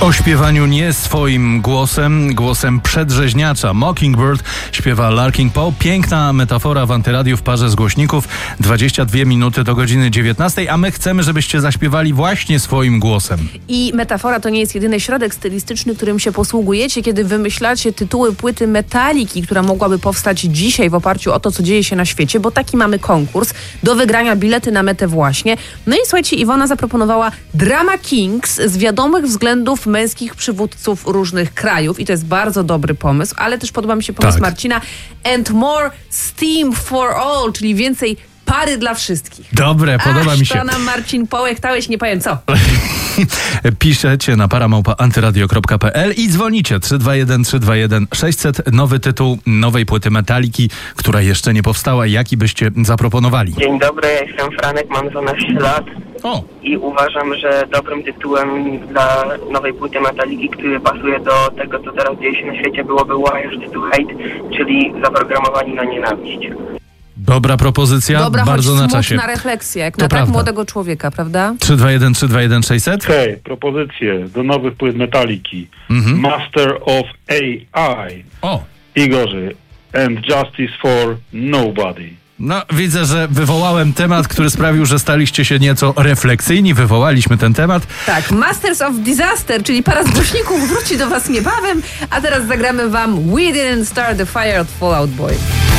O śpiewaniu nie swoim głosem przedrzeźniacza Mockingbird śpiewa Larkin Poe. Piękna metafora w Antyradiu w parze z głośników. 22 minuty do godziny 19, a my chcemy, żebyście zaśpiewali właśnie swoim głosem. I metafora to nie jest jedyny środek stylistyczny, którym się posługujecie, kiedy wymyślacie tytuły płyty Metaliki, która mogłaby powstać dzisiaj w oparciu o to, co dzieje się na świecie, bo taki mamy konkurs. Do wygrania bilety na metę właśnie. No i słuchajcie, Iwona zaproponowała Drama Kings z wiadomych względów męskich przywódców różnych krajów i to jest bardzo dobry pomysł, ale też podoba mi się pomysł Marcina And More Steam for All, czyli więcej pary dla wszystkich. Dobre, podoba mi się. To nam Marcin połechtałeś, nie powiem co. Piszecie na para@antyradio.pl i dzwonicie 321 600. Nowy tytuł nowej płyty Metaliki, która jeszcze nie powstała. Jaki byście zaproponowali? Dzień dobry, ja jestem Franek, mam 12 lat. I uważam, że dobrym tytułem dla nowej płyty Metaliki, który pasuje do tego, co teraz dzieje się na świecie, byłoby Wired to Hate, czyli zaprogramowani na nienawiść. Dobra propozycja, dobra, bardzo na czasie. Smutna refleksja, jak to na prawda. tak młodego człowieka, prawda? 321 600. Hej, propozycje do nowych płyt Metaliki. Master of AI. Igorzy. And Justice for Nobody. No, widzę, że wywołałem temat, który sprawił, że staliście się nieco refleksyjni. Wywołaliśmy ten temat. Tak, Masters of Disaster, czyli para z głośników wróci do was niebawem, a teraz zagramy wam We Didn't Start the Fire od Fall Out Boy.